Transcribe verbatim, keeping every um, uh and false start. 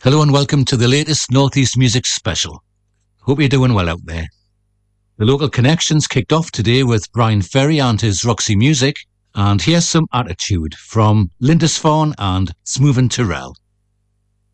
Hello and welcome to the latest Northeast Music Special. Hope you're doing well out there. The Local Connections kicked off today with Brian Ferry and his Roxy Music, and here's some Attitude from Lindisfarne and Smoothen Terrell.